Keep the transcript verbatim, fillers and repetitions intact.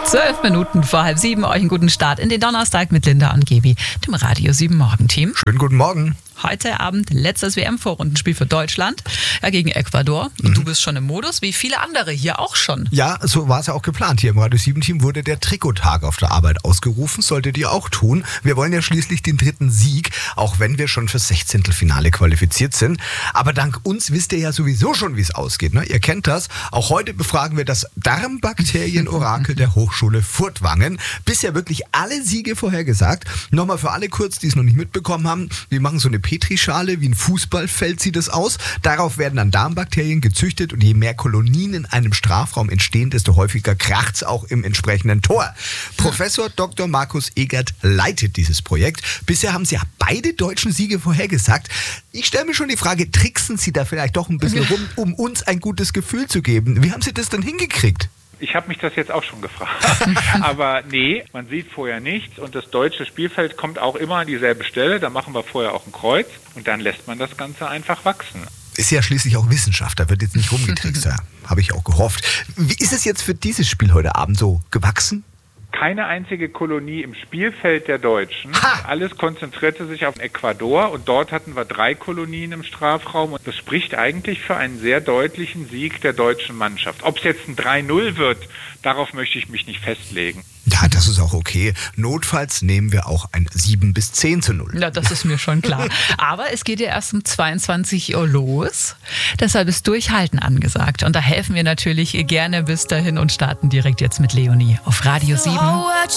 Zwölf Minuten vor halb sieben. Euch einen guten Start in den Donnerstag mit Linda und Gebi, dem Radio sieben Morgenteam. Schönen guten Morgen. Heute Abend letztes W M-Vorrundenspiel für Deutschland ja, gegen Ecuador. Und mhm. du bist schon im Modus, wie viele andere hier auch schon. Ja, so war es ja auch geplant. Hier im Radio sieben Team wurde der Trikottag auf der Arbeit ausgerufen. Solltet ihr auch tun. Wir wollen ja schließlich den dritten Sieg, auch wenn wir schon fürs Sechzehntelfinale qualifiziert sind. Aber dank uns wisst ihr ja sowieso schon, wie es ausgeht. Ne? Ihr kennt das. Auch heute befragen wir das Darmbakterien-Orakel der Hochschule Furtwangen. Bisher wirklich alle Siege vorhergesagt. Nochmal für alle kurz, die es noch nicht mitbekommen haben. Wir machen so eine Petrischale, wie ein Fußballfeld sieht es aus. Darauf werden dann Darmbakterien gezüchtet und je mehr Kolonien in einem Strafraum entstehen, desto häufiger kracht's auch im entsprechenden Tor. Professor Doktor Markus Egert leitet dieses Projekt. Bisher haben sie ja beide deutschen Siege vorhergesagt. Ich stelle mir schon die Frage, tricksen Sie da vielleicht doch ein bisschen rum, um uns ein gutes Gefühl zu geben? Wie haben Sie das denn hingekriegt? Ich habe mich das jetzt auch schon gefragt. Aber nee, man sieht vorher nichts und das deutsche Spielfeld kommt auch immer an dieselbe Stelle. Da machen wir vorher auch ein Kreuz und dann lässt man das Ganze einfach wachsen. Ist ja schließlich auch Wissenschaft, da wird jetzt nicht rumgetrickst, ja, habe ich auch gehofft. Wie ist es jetzt für dieses Spiel heute Abend so gewachsen? Keine einzige Kolonie im Spielfeld der Deutschen. Ha! Alles konzentrierte sich auf Ecuador und dort hatten wir drei Kolonien im Strafraum. Und das spricht eigentlich für einen sehr deutlichen Sieg der deutschen Mannschaft. Ob es jetzt ein drei null wird, darauf möchte ich mich nicht festlegen. Ja, das ist auch okay. Notfalls nehmen wir auch ein sieben bis zehn zu null. Ja, das ist mir schon klar. Aber es geht ja erst um zweiundzwanzig Uhr los. Deshalb ist Durchhalten angesagt. Und da helfen wir natürlich gerne bis dahin und starten direkt jetzt mit Leonie auf Radio sieben.